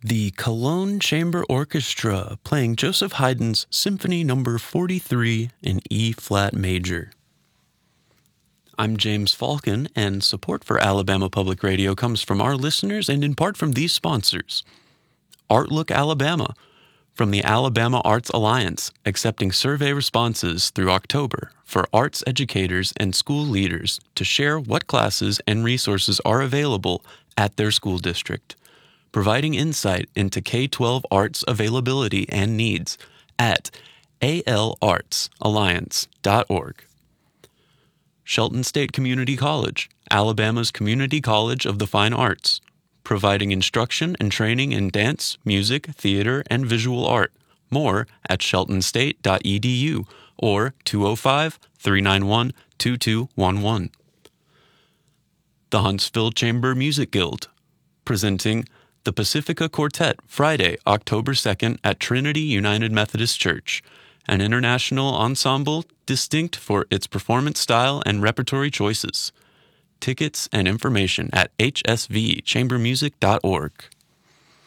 The Cologne Chamber Orchestra playing Joseph Haydn's Symphony No. 43 in E-flat major. I'm James Falcon, and support for Alabama Public Radio comes from our listeners and in part from these sponsors. Artlook Alabama, from the Alabama Arts Alliance, accepting survey responses through October for arts educators and school leaders to share what classes and resources are available at their school district, providing insight into K-12 arts availability and needs at alartsalliance.org. Shelton State Community College, Alabama's community college of the fine arts, providing instruction and training in dance, music, theater, and visual art. More at sheltonstate.edu or 205-391-2211. The Huntsville Chamber Music Guild, presenting the Pacifica Quartet Friday, October 2nd at Trinity United Methodist Church, an international ensemble distinct for its performance style and repertory choices. Tickets and information at hsvchambermusic.org.